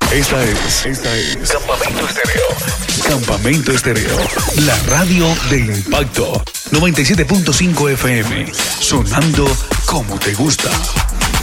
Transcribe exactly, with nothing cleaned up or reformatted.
Esta es, esta es Campamento Estéreo. Campamento Estéreo, la radio de impacto. noventa y siete punto cinco F M, sonando como te gusta.